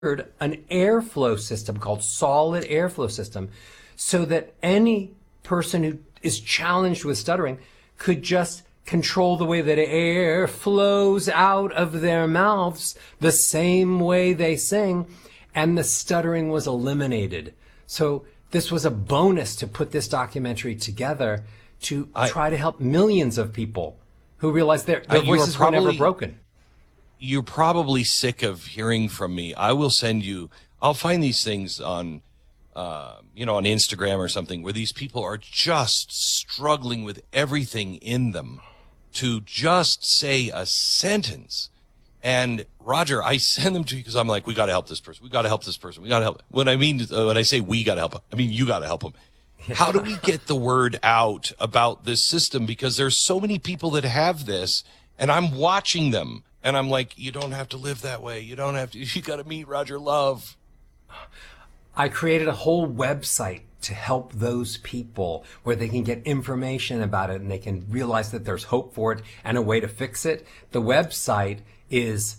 an airflow system called solid airflow system so that any person who is challenged with stuttering could just control the way that air flows out of their mouths the same way they sing, and the stuttering was eliminated. So this was a bonus to put this documentary together to try to help millions of people who realize their voices were never broken. You're probably sick of hearing from me. I'll find these things on, on Instagram or something where these people are just struggling with everything in them to just say a sentence. And Roger, I send them to you because I'm like, we got to help this person. We got to help this person. We got to help. When I say we got to help, I mean, you got to help them. How do we get the word out about this system? Because there's so many people that have this, and I'm watching them. And I'm like, you don't have to live that way. You don't have to. You got to meet Roger Love. I created a whole website to help those people where they can get information about it and they can realize that there's hope for it and a way to fix it. The website is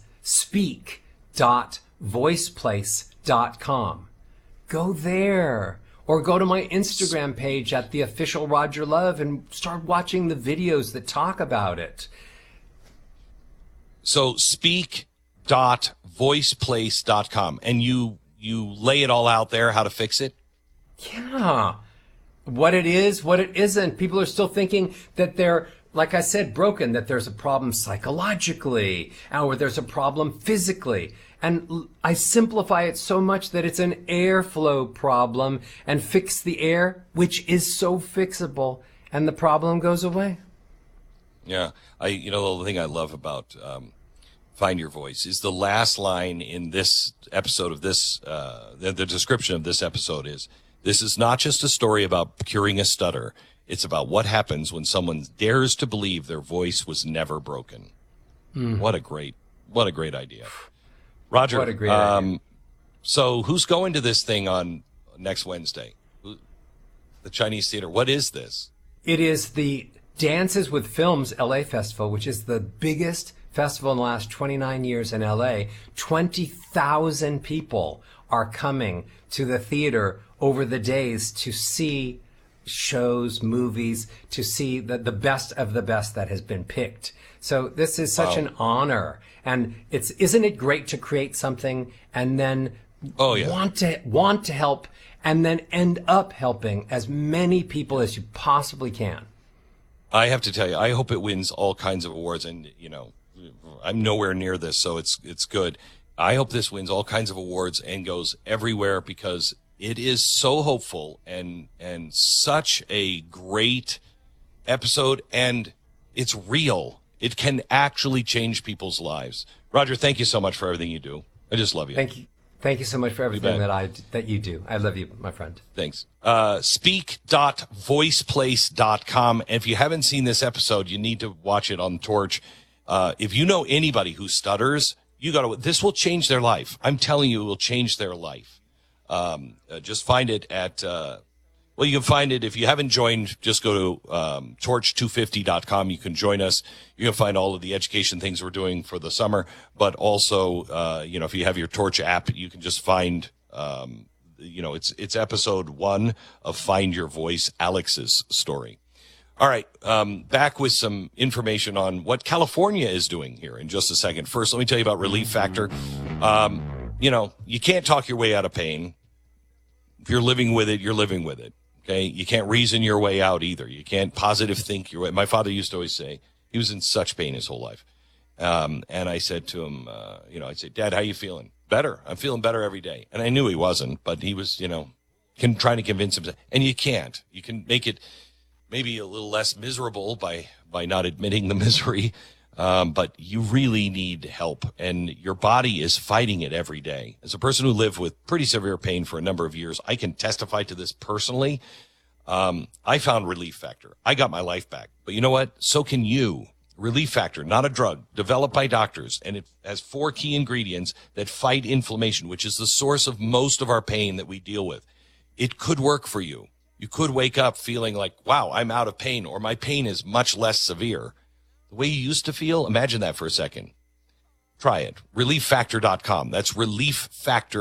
speak.voiceplace.com. Go there. Or go to my Instagram page at the official Roger Love and start watching the videos that talk about it. So speak.voiceplace.com, and you lay it all out there, how to fix it? Yeah. What it is, what it isn't. People are still thinking that they're, like I said, broken, that there's a problem psychologically, or there's a problem physically. And I simplify it so much that it's an airflow problem and fix the air, which is so fixable, and the problem goes away. Yeah. The thing I love about Find Your Voice is the last line in this episode of this, the description of this episode is, this is not just a story about curing a stutter. It's about what happens when someone dares to believe their voice was never broken. What a great idea. Roger, what a great idea. So who's going to this thing on next Wednesday? The Chinese Theater. What is this? It is the Dances with Films LA Festival, which is the biggest festival in the last 29 years in LA. 20,000 people are coming to the theater over the days to see shows, movies, to see the best of the best that has been picked. So this is such an honor. And isn't it great to create something and then want to help and then end up helping as many people as you possibly can? I have to tell you, I hope it wins all kinds of awards, and I'm nowhere near this, so it's good. I hope this wins all kinds of awards and goes everywhere because it is so hopeful and such a great episode, and it's real. It can actually change people's lives. Roger, thank you so much for everything you do. I just love you. Thank you. Thank you so much for everything that you do. I love you, my friend. Thanks. Speak.voiceplace.com. And if you haven't seen this episode, you need to watch it on Torch. If you know anybody who stutters, this will change their life. I'm telling you, it will change their life. Just find it at, you can find it. If you haven't joined, just go to torch250.com. You can join us. You can find all of the education things we're doing for the summer. But also, if you have your Torch app, you can just find, it's episode 1 of Find Your Voice, Alex's story. All right, back with some information on what California is doing here in just a second. First, let me tell you about Relief Factor. You can't talk your way out of pain. If you're living with it, you're living with it. Okay, you can't reason your way out either. You can't positive think your way. My father used to always say, he was in such pain his whole life. And I said to him, I'd say, Dad, how you feeling? Better. I'm feeling better every day. And I knew he wasn't, but he was, trying to convince himself. And you can't. You can make it maybe a little less miserable by not admitting the misery. But you really need help, and your body is fighting it every day. As a person who lived with pretty severe pain for a number of years, I can testify to this personally. I found Relief Factor. I got my life back. But you know what? So can you. Relief Factor, not a drug, developed by doctors, and it has 4 key ingredients that fight inflammation, which is the source of most of our pain that we deal with. It could work for you. You could wake up feeling like, wow, I'm out of pain, or my pain is much less severe. The way you used to feel, imagine that for a second. Try it. ReliefFactor.com. That's ReliefFactor.